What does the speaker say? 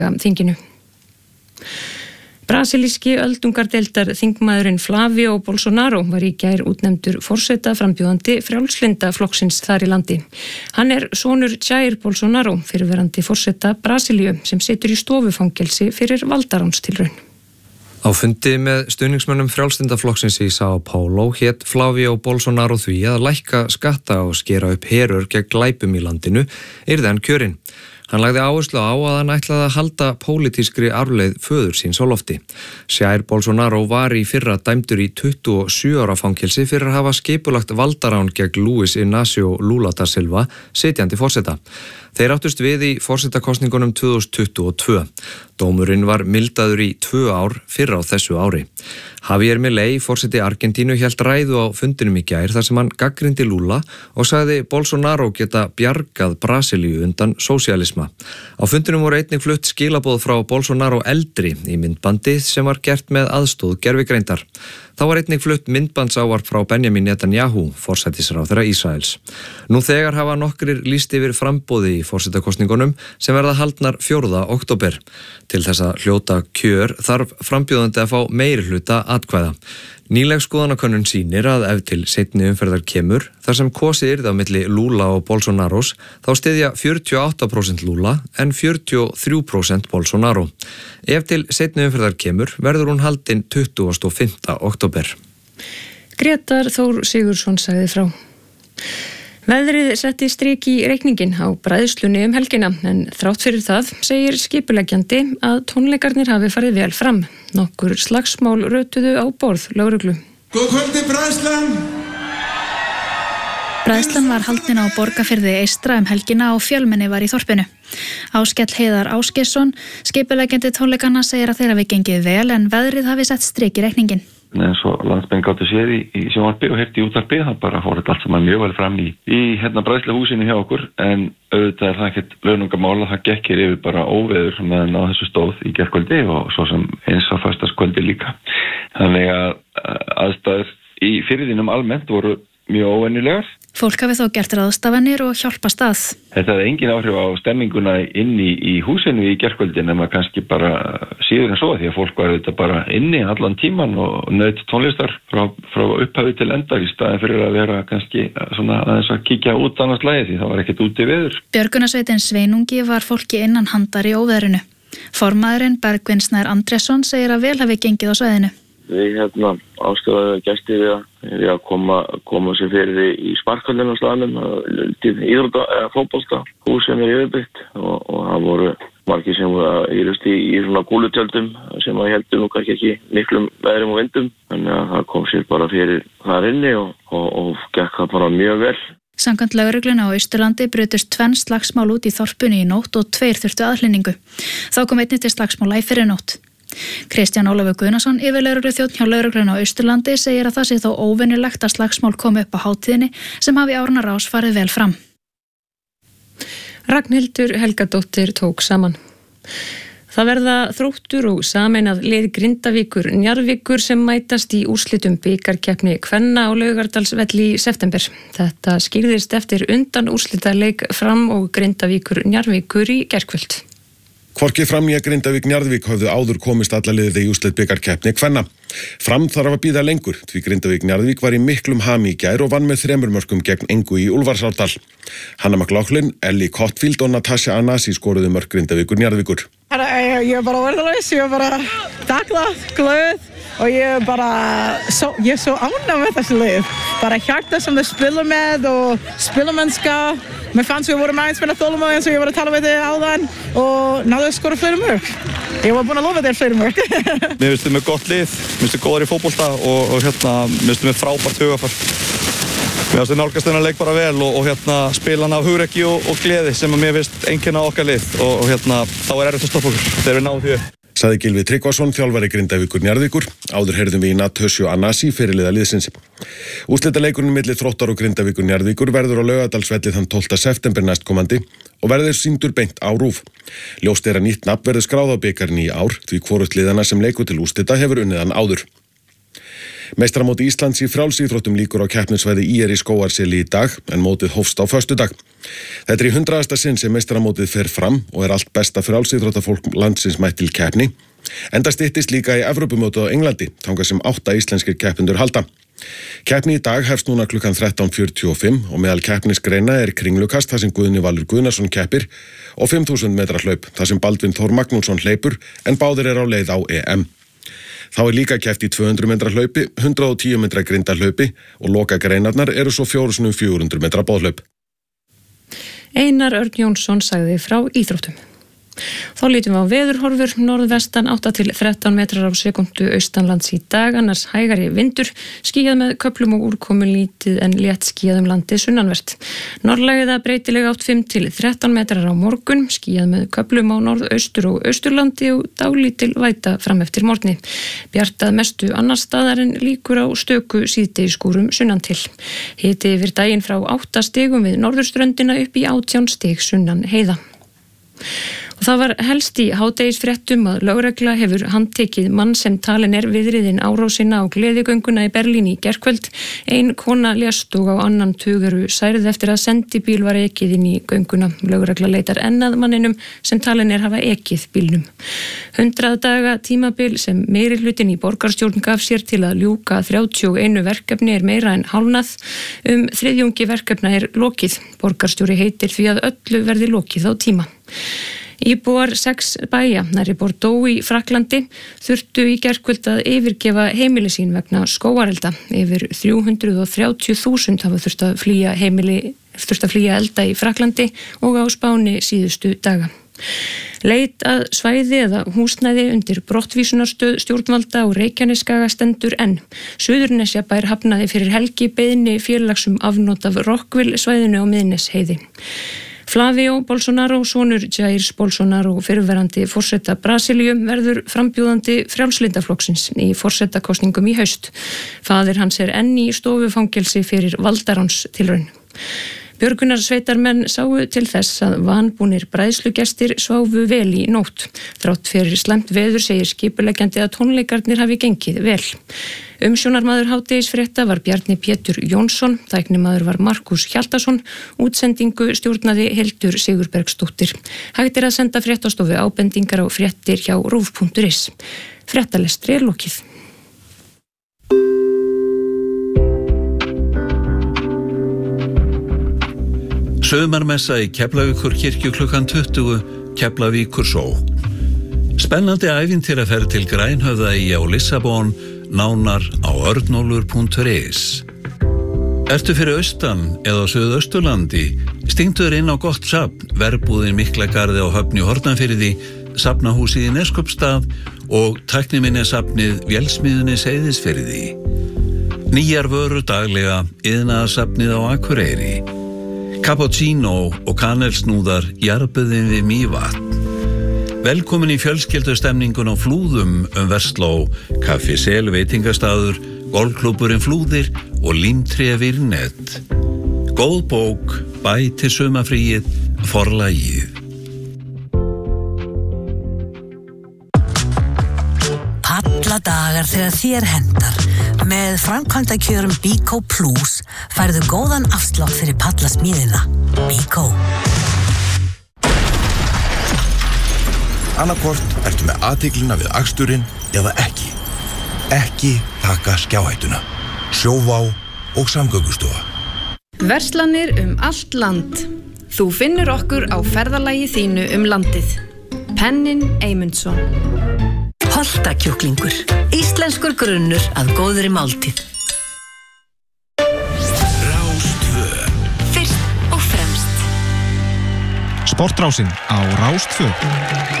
þinginu. Brasilíski öldungardeildar þingmaðurinn Flavio Bolsonaro var í gær útnefndur forseta frambjóðandi frjálslynda flokksins þar í landi. Hann sonur Jair Bolsonaro, fyrrverandi forseta Brasilíu, sem situr í stofufangelsi fyrir valdaránstilraun. Á fundi með stuðningsmönnum frjálslynda flokksins í São Paulo hét Flavio Bolsonaro því að lækka skatta og skera upp herör gegn glæpum í landinu yrði hann kjörinn. Hann lagði áherslu á að hann ætlaði að halda pólitískri arfleið föður síns á lofti. Jair Bolsonaro var í fyrra dæmdur í 27 ára fangelsi fyrir að hafa skipulagt valdarán gegn Luis Inácio Lula da Silva, sitjandi forseta. Þeir áttust við í forsetakosningunum 2022. Dómurinn var mildaður í 2 ár fyrr á þessu ári. Javier Milei, forseti Argentínu, hélt ræðu á fundinum í gær þar sem hann gagnrýndi Lula og sagði Bolsonaro geta bjargað Brasilíu undan sósíalisma. Á fundinum voru einnig flutt skilaboð frá Bolsonaro eldri í myndbandi sem var gert með aðstoð gervigreindar. Þá var einnig flutt myndbandsávarp frá Benjamin Netanyahu, forsætisráðherra Ísraels. Nú þegar hafa nokkrir lýst yfir framboði í forsetakosningunum sem verða haldnar 4. október. Til þess að hljóta kjör þarf frambjóðandi að fá meirihluta atkvæða. Nýleg skoðanakönnun sýnir að ef til seinni umferðar kemur, þar sem kosið yrði á milli Lula og Bolsonaros, þá styðja 48% Lula en 43% Bolsonaro. Ef til seinni umferðar kemur, verður hún haldin 25. október. Grétar Þór Sigurðsson sagði frá. Veðrið setti strik í reikningin á bræðslunni helgina, en þrátt fyrir það segir skipuleggjandi að tónleikarnir hafi farið vel fram. Nokkur slagsmál rötuðu á borð lögreglu. Góð kvöldi Bræðslan! Bræðslan var haldin á Borgarfirði eystra helgina og fjölmenni var í þorpinu. Áskell Heiðar Ásgeirsson, skipuleggjandi tónleikanna, segir að þeir hafi gengið vel en veðrið hafi sett strik í reikningin. En svo landsmenn gáttu séð í sjónvarpi og heyrti í útvarpi, það bara fór þetta allt saman mjög vel fram í bræðslahúsinu hjá okkur, en auðvitað er það ekkert launungamála, það gekkir yfir bara óveður meðan á þessu stóð í gærkvöldi og svo sem eins á föstudagskvöldi líka. Þannig að aðstæður í firðinum almennt voru mjög óvenjulegar. Fólk hafi þó gert ráðstafanir og hjálpast að. Þetta hefði engin áhrif á stemminguna inni í húsinu í gærkvöldin, nema kannski bara síður en svo, því að fólk var auðvitað bara inni allan tíman og naut tónlistar frá upphafi til endar í staðin fyrir að vera kannski svona aðeins að kíkja út annars lagi því það var ekkert úti veður. Björgunarsveitin Sveinungi var fólki innan handar í óveðrinu. Formaðurinn Bergvin Snær Andrésson segir að vel hafi gengið á svæðinu. Við áskrifaði gesti við að koma sér fyrir í sparkhöllinu á staðnum, íþrótta eða fótbolta, hús sem yfirbyggt og það voru margir sem írust í svona kúlutjöldum sem heldur nú kannski ekki miklum veðrum og vindum, þannig að það kom sér bara fyrir þar inni og gekk það bara mjög vel. Samkvæmt lögreglunni á Austurlandi brutust 2 slagsmál út í þorpinu í nótt og 2 þurftu aðhlynningu. Þá kom einnig til slagsmála í fyrrinótt. Kristján Ólafur Guðnason, yfirlögregluþjónn hjá lögreglunni á Austurlandi, segir að það sé þó óvenjulegt að slagsmál komi upp á hátíðinni sem hafi áranna rás farið vel fram. Ragnhildur Helgadóttir tók saman. Það verða Þróttur og sameinað lið Grindavíkur Njarðvíkur sem mætast í úrslitum bikarkeppni kvenna á Laugardalsvelli í september. Þetta skýrðist eftir undan úrslitaleik Fram og Grindavíkur Njarðvíkur í gærkvöld. Hvorki Fram né Grindavík Njarðvík höfðu áður komist alla liðið í úrslit bikarkeppni kvenna. Fram þarf að bíða lengur, því Grindavík Njarðvík var í miklum hami í gær og vann með 3 mörkum gegn engu í Úlfarsárdal. Hanna McLaughlin, Ellie Kottfield og Natasha Anasi skoruðu mörk Grindavíkur Njarðvíkur. Ég er bara verðalaus, ég er bara þakklát, glöð og ég er svo ánægð með þessu lið. Bara hjarta sem þau spila með og spilamennska. Mér fannst við vorum aðeins með þolinmæði eins og ég var að tala við þig áðan og náðu að skora fleiri mörk. Ég var búin að lofa þér fleiri mörk. Mér finnst þið með gott lið, mér finnst þið góðar í fótbolta og mér finnst þið með frábært hugafar. Mér finnst þið nálgast þennan leik bara vel og spila hann af hugrekki og gleði sem að mér finnst einkenna okkar lið og þá er erfitt að stoppa okkur þegar við náum því upp. Sagði Gylfi Tryggvason, þjálfari Grindavíkur Njarðvíkur. Áður heyrðum við í Natasha Anasi, fyrirliða liðsins. Úrslitaleikurinn milli Þróttar og Grindavíkur Njarðvíkur verður á Laugardalsvelli þann 12. september næstkomandi og verður sýndur beint á RÚV. Ljóst er að nýtt nafn verður skráð á bikarinn í ár, því hvorugt liðana sem leikur til úrslita hefur unnið hann áður. Meistaramóti Íslands í frjálsíþróttum lýkur á keppnisvæði ÍR í Skógarseli í dag en mótið hófst á föstudag. Þetta í 100. sinn sem meistaramótið fer fram og er allt besta frjálsíþróttafólk landsins mætt til keppni. Enda styttist líka í Evrópumótið á Englandi, þangað sem 8 íslenskir keppendur halda. Keppni í dag hefst núna klukkan 13:45 og meðal keppnisgreina er kringlukast þar sem Guðni Valur Guðnason keppir og 5000 metra hlaup þar sem Baldvin Þór Magnússon hleypur en báðir eru á leið á EM. Þá er líka keppt í 200 metra hlaupi, 110 metra grindahlaupi og lokagreinarnar eru svo 400 metra boðhlaup. Einar Örn Jónsson sagði frá íþróttum. Þá lítum við á veðurhorfur, norðvestan 8 til 13 metrar á sekundu austanlands í dag, annars hægari vindur, skýjað með köflum og úrkomu lítið en létt skýjað landið sunnanvert. Norðlægða breytilega 8 5 til 13 metrar á morgun, skýjað með köflum á norðaustur og austurlandi og dálítil væta fram eftir morgni. Bjartað mestu annars staðar en líkur á stöku síðdegisskúrum sunnan til. Hiti yfir daginn frá 8 stigum við norðurströndina upp í 18 stig sunnan heiða. Og það var helst í hádegisfréttum að lögregla hefur handtekið mann sem talin er viðriðin árásina á gleðigönguna í Berlín í gærkvöld. Ein kona lést og á annan tug eru særð eftir að sendibíl var ekið inn í gönguna. Lögregla leitar enn að manninum sem talin er hafa ekið bílnum. 100 daga tímabil sem meirihlutin í borgarstjórn gaf sér til að ljúka 31 verkefni er meira en hálfnað. Þriðjungi verkefna er lokið. Borgarstjóri heitir því að öllu verði lokið á tíma. Íbúar 6 bæja nærri Bordeaux í Frakklandi þurftu í gærkvöld að yfirgefa heimili sín vegna skógarelda. Yfir 330.000 hafa þurft að flýja elda í Frakklandi og á Spáni síðustu daga. Leit að svæði eða húsnæði undir brottvísunarstöð stjórnvalda og Reykjanesskaga stendur enn. Suðurnesjabær hafnaði fyrir helgi beiðni félags afnot af Rockville svæðinu á Miðnesheiði. Flavio Bolsonaro, sonur Jair Bolsonaro, fyrrverandi forseta Brasilíu, verður frambjóðandi Frjálslyndaflokksins í forsetakosningum í haust. Faðir hans er enn í stofufangelsi fyrir valdaránstilraun. Björgunarsveitarmenn sáu til þess að vanbúnir bræðslugestir sváfu vel í nótt. Þrátt fyrir slæmt veður segir skipuleggjandi að tónleikarnir hafi gengið vel. Umsjónarmaður hádegisfrétta var Bjarni Pétur Jónsson, tæknimaður var Markus Hjaltason, útsendingu stjórnaði Hildur Sigurbergsdóttir. Hægt er að senda fréttastofu ábendingar á fréttir hjá rúv.is. Fréttalestri er lokið. Sumarmessa í Keflavíkurkirkju klukkan 20, Keflavíkur sókn. Spennandi ævintýraferð til Grænhöfða á Lissabon, nánar á örnólfur.is. Ertu fyrir austan eða á Suðausturlandi, stingduður inn á gott safn, verbúðin Miklagarði á Höfn í Hornafirði, safnahúsið í Neskopstað og tækniminjasafnið Vélsmiðjunni Seyðisfirði. Nýjar vörur daglega, iðnaðarsafnið á Akureyri. Cappuccino og kanelsnúðar jarðbuðin við Mývatn. Velkomin í fjölskyldustemningun á Flúðum Versló, Kaffi Sel veitingastaður, golfklúbburinn Flúðir og Límtré Virnet. Góð bók, bætir sumarfríið, forlagið. Alla dagar þegar þér hendar. Með framkvæmdakjörum Bíkó Plus færðu góðan afslátt fyrir pallasmíðina. Bíkó. Annarkvort ertu með athyglina við aksturinn eða ekki. Ekki taka skjáhættuna. Sjóvá og Samgöngustofa. Verslanir allt land. Þú finnur okkur á ferðalagi þínu landið. Pennin Eymundsson. Holtakjúklingur. Íslenskur grunnur að góðri máltíð. Rás 2. Fyrst og fremst. Sportrásin á Rás 2.